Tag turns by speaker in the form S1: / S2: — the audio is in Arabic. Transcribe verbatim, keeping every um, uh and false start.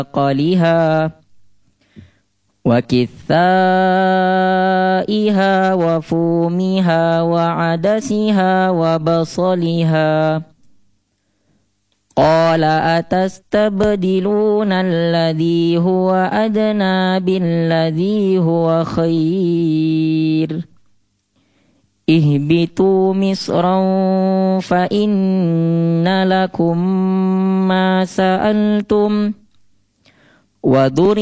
S1: قلها وكثائها وفومها وعدسها وبصلها قال أتستبدلون الذي هو أدنى بالذي هو خير اهبطوا مصرا فإن لكم ما سألتم وضرب